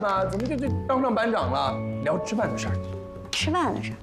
那怎么就当上班长了？聊吃饭的事儿。 吃饭的事儿。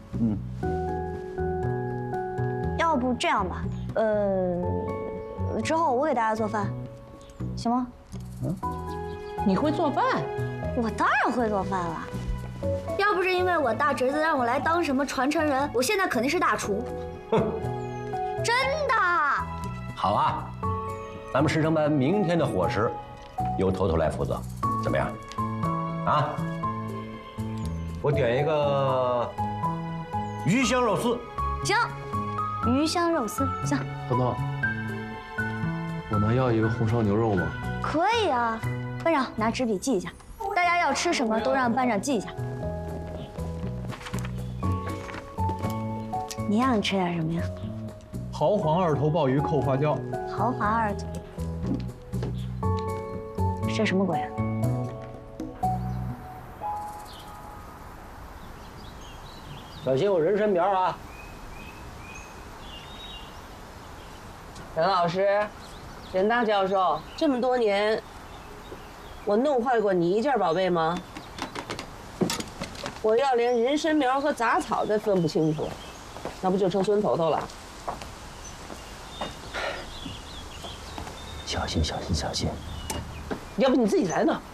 要不这样吧，之后我给大家做饭，行吗？ 你会做饭？ 我当然会做饭了。要不是因为我大侄子让我来当什么传承人，我现在肯定是大厨。 哼， 真的。 好啊，咱们师生班明天的伙食由头头来负责，怎么样？啊？我点一个鱼香肉丝。 行，鱼香肉丝行。 头头，我能要一个红烧牛肉吗？ 可以啊，班长拿纸笔记一下，大家要吃什么都让班长记一下。你想吃点什么呀？ 豪华二头鲍鱼扣花椒。 豪华二头，这什么鬼啊？ 小心我人参苗啊！ 陈老师，任大教授，这么多年，我弄坏过你一件宝贝吗？我要连人参苗和杂草都分不清楚，那不就成孙头头了？ 小心，小心，小心！ 要不你自己来呢？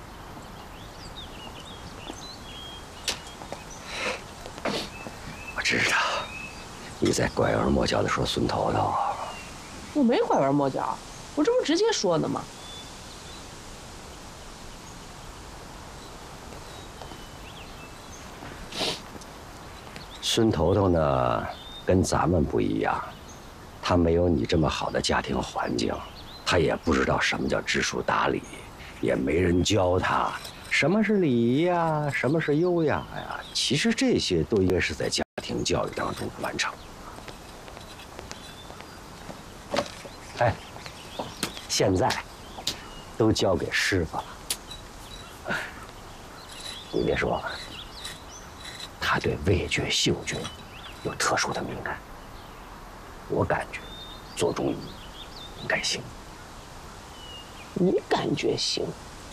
我知道你在拐弯抹角的说孙头头。 我没拐弯抹角，我这不直接说的吗？ 孙头头呢，跟咱们不一样，他没有你这么好的家庭环境，他也不知道什么叫知书达理，也没人教他什么是礼仪呀，什么是优雅呀。其实这些都应该是在家庭教育当中完成。哎，现在都交给师傅了。你别说，他对味觉、嗅觉有特殊的敏感。我感觉做中医应该行。 你感觉行？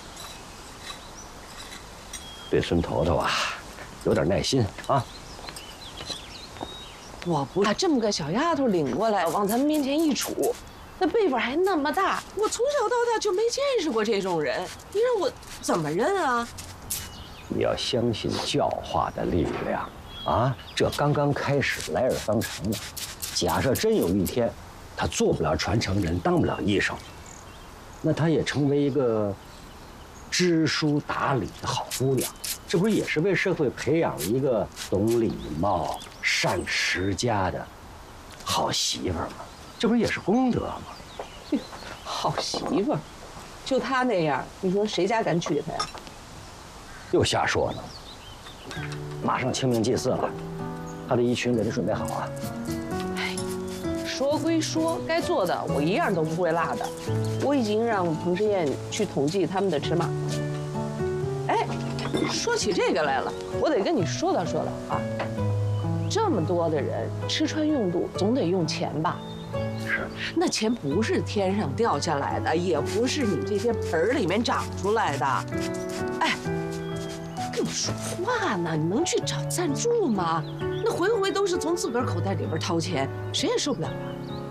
对孙头头啊，有点耐心啊。 我不把这么个小丫头领过来，往咱们面前一杵，那辈分还那么大，我从小到大就没见识过这种人，你让我怎么认啊？ 你要相信教化的力量啊！这刚刚开始，来而方长的。假设真有一天，他做不了传承人，当不了医生，那他也成为一个知书达理的好姑娘，这不是也是为社会培养了一个懂礼貌、善持家的好媳妇儿吗？这不是也是功德吗？ 好媳妇儿，就她那样，你说谁家敢娶她呀？ 又瞎说呢！马上清明祭祀了，他的衣裙给他准备好啊。 哎，说归说，该做的我一样都不会落的。我已经让彭诗燕去统计他们的尺码。哎，说起这个来了，我得跟你说道说道啊。这么多的人，吃穿用度总得用钱吧？ 是。 那钱不是天上掉下来的，也不是你这些盆儿里面长出来的。哎。跟你说话呢，你能去找赞助吗？那回回都是从自个儿口袋里边掏钱，谁也受不了啊！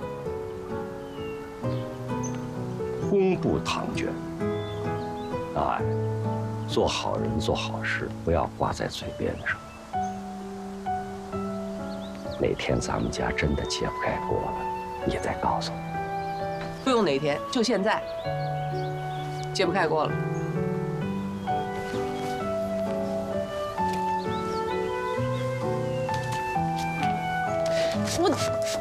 公布唐捐，哎，做好人做好事，不要挂在嘴边上。哪天咱们家真的揭不开锅了，也再告诉我。 不用哪天，就现在，揭不开锅了。我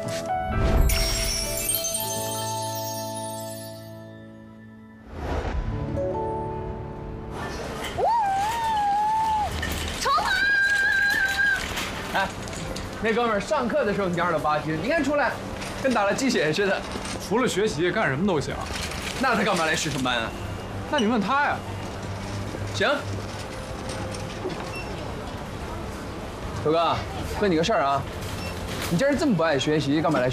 成啊！ 哎，那哥们儿上课的时候蔫了吧唧，你看出来，跟打了鸡血似的。 除了学习，干什么都行。 那他干嘛来师生班啊？ 那你问他呀。 行。九哥，问你个事儿啊，你既然这么不爱学习，干嘛来学？